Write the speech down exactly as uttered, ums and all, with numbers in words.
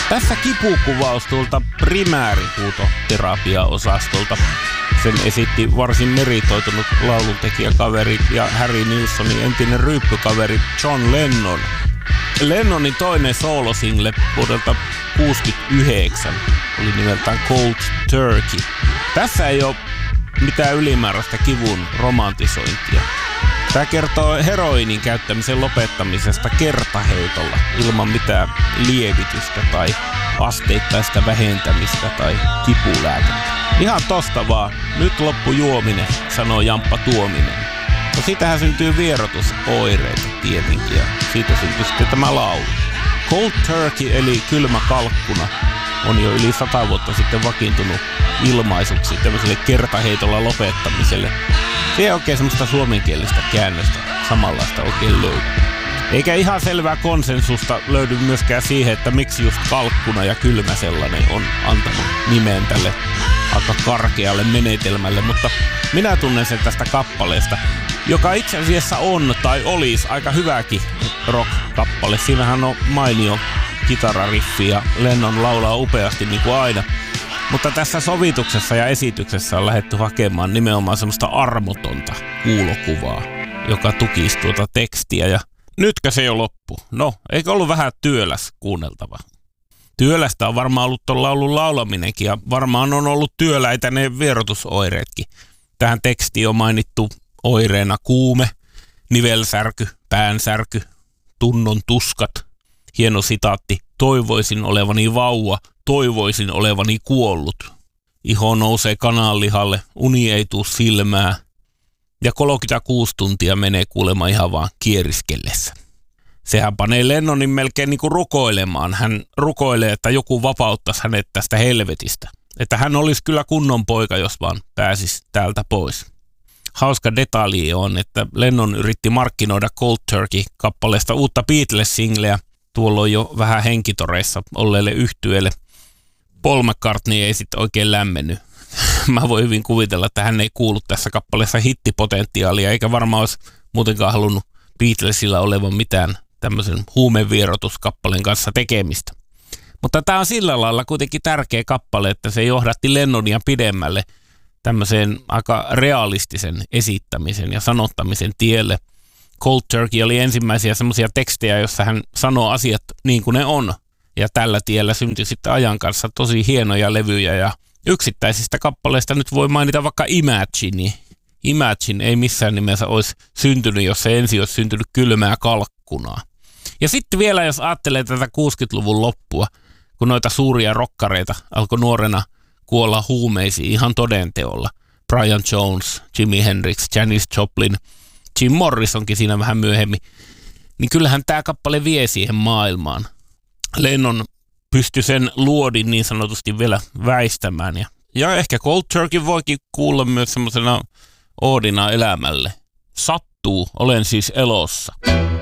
Tässä kipukuvaus tuolta primäärihuutoterapia-osastolta. Sen esitti varsin meritoitunut lauluntekijäkaveri ja Harry Nilssonin entinen ryyppykaveri John Lennon. Lennonin toinen soolosingle vuodelta kuusikymmentäyhdeksän oli nimeltään Cold Turkey. Tässä ei ole mitään ylimääräistä kivun romantisointia. Tämä kertoo heroinin käyttämisen lopettamisesta kertaheitolla ilman mitään lievitystä tai asteittaista vähentämistä tai kipulääkettä. Ihan tosta vaan, nyt loppu juominen, sanoo Jamppa Tuominen. No siitähän syntyy vierotusoireita tietenkin ja siitä syntyy sitten tämä laulu. Cold Turkey eli kylmä kalkkuna on jo yli sata vuotta sitten vakiintunut ilmaisuksi tämmöiselle kertaheitolla lopettamiselle. Se ei oikein semmoista suomenkielistä käännöstä samanlaista oikein löydy. Eikä ihan selvää konsensusta löydy myöskään siihen, että miksi just kalkkuna ja kylmä sellainen on antanut nimen tälle aika karkealle menetelmälle, mutta minä tunnen sen tästä kappaleesta, joka itse asiassa on tai olisi aika hyväkin rock-kappale. Siinähän on mainio kitarariffi ja Lennon laulaa upeasti niin kuin aina. Mutta tässä sovituksessa ja esityksessä on lähdetty hakemaan nimenomaan semmoista armotonta kuulokuvaa, joka tukisi tuota tekstiä. Ja nytkö se jo loppu? No, eikö ollut vähän työläs kuunneltava? Työlästä on varmaan ollut ton laulun laulaminenkin ja varmaan on ollut työläitä ne vierotusoireetkin. Tähän tekstiin on mainittu oireena kuume, nivelsärky, päänsärky, tunnon tuskat. Hieno sitaatti. Toivoisin olevani vauva, toivoisin olevani kuollut. Iho nousee kananlihalle, uni ei tuu silmää. Ja kolmekymmentäkuusi tuntia menee kuulemma ihan vaan kieriskellessä. Sehän panee Lennonin melkein niin kuin rukoilemaan. Hän rukoilee, että joku vapauttaisi hänet tästä helvetistä. Että hän olisi kyllä kunnon poika, jos vaan pääsisi täältä pois. Hauska detalji on, että Lennon yritti markkinoida Cold Turkey-kappaleesta uutta Beatles-singleä. Tuolloin jo vähän henkitoreissa olleelle yhtyeelle. Paul McCartney ei sitten oikein lämmennyt. Mä voin hyvin kuvitella, että hän ei kuulu tässä kappaleessa hittipotentiaalia, eikä varmaan olisi muutenkaan halunnut Beatlesilla olevan mitään tämmöisen huumevierotuskappaleen kanssa tekemistä. Mutta tämä on sillä lailla kuitenkin tärkeä kappale, että se johdatti Lennonia pidemmälle tämmöiseen aika realistisen esittämisen ja sanottamisen tielle. Cold Turkey oli ensimmäisiä semmoisia tekstejä, joissa hän sanoo asiat niin kuin ne on. Ja tällä tiellä syntyi sitten ajan kanssa tosi hienoja levyjä ja yksittäisistä kappaleista nyt voi mainita vaikka Imagine. Imagine ei missään nimessä olisi syntynyt, jos se ensin olisi syntynyt kylmää kalkkunaa. Ja sitten vielä, jos ajattelee tätä kuusikymmentäluvun loppua, kun noita suuria rokkareita alkoi nuorena kuolla huumeisiin ihan todenteolla. Brian Jones, Jimi Hendrix, Janis Joplin, Jim Morrisonkin siinä vähän myöhemmin. Niin kyllähän tämä kappale vie siihen maailmaan. Lennon pystyi sen luodin niin sanotusti vielä väistämään. Ja, ja ehkä Cold Turkey voikin kuulla myös semmoisena oodina elämälle. Sattuu, olen siis elossa.